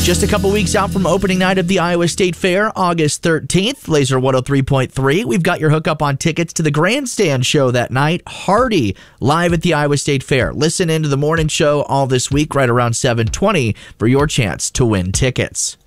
Just a couple weeks out from opening night of the Iowa State Fair, August 13th, Laser 103.3. We've got your hookup on tickets to the Grandstand show that night. Hardy, live at the Iowa State Fair. Listen into the morning show all this week right around 7:20 for your chance to win tickets.